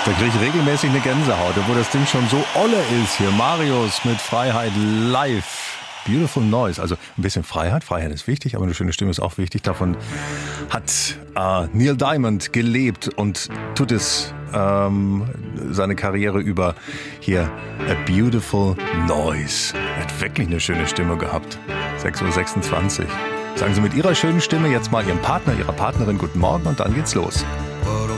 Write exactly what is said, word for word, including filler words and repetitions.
Da kriege ich regelmäßig eine Gänsehaut, obwohl das Ding schon so olle ist. Hier Marius mit Freiheit live. Beautiful Noise. Also ein bisschen Freiheit. Freiheit ist wichtig, aber eine schöne Stimme ist auch wichtig. Davon hat äh, Neil Diamond gelebt und tut es ähm, seine Karriere über. Hier A Beautiful Noise. Er hat wirklich eine schöne Stimme gehabt. sechs Uhr sechsundzwanzig. Sagen Sie mit Ihrer schönen Stimme jetzt mal Ihrem Partner, Ihrer Partnerin guten Morgen und dann geht's los.